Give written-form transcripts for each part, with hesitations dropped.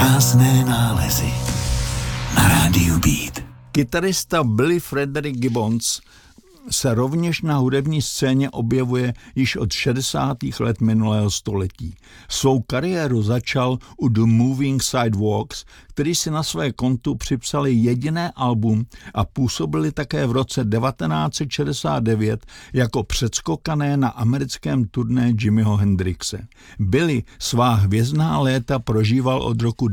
Krásné nálezy na rádiu Beat. Kytarista Billy Frederick Gibbons se rovněž na hudební scéně objevuje již od 60. let minulého století. Svou kariéru začal u The Moving Sidewalks, který si na své kontu připsali jediné album a působili také v roce 1969 jako předskokané na americkém turné Jimiho Hendrixe. Billy svá hvězdná léta prožíval od roku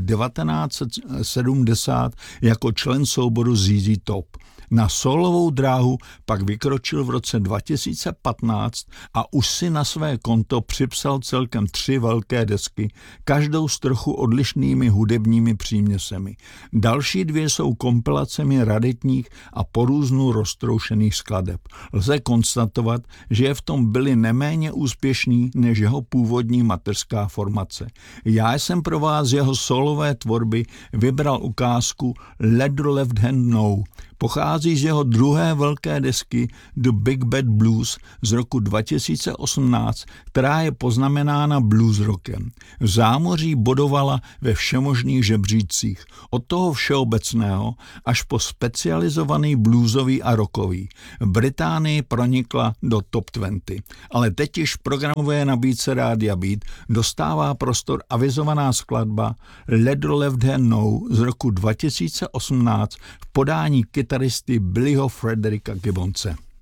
1970 jako člen souboru ZZ Top. Na solovou dráhu pak vykročil v roce 2015 a už si na své konto připsal celkem 3 velké desky, každou s trochu odlišnými hudebními příměsemi. Další 2 jsou kompilacemi raritních a porůznu roztroušených skladeb. Lze konstatovat, že je v tom Billy neméně úspěšný než jeho původní mateřská formace. Já jsem pro vás z jeho solové tvorby vybral ukázku Let the Left Hand Know. Pochází z jeho druhé velké desky The Big Bad Blues z roku 2018, která je poznamenána blues rockem. V zámoří bodovala ve všemožných žebřících, od toho všeobecného až po specializovaný bluesový a rockový. V Británii pronikla do top 20, ale teď již v programové nabídce Rádia Beat dostává prostor avizovaná skladba Let the Left Hand Know z roku 2018 v podání kytaristy Billyho Fredericka Gibbonse.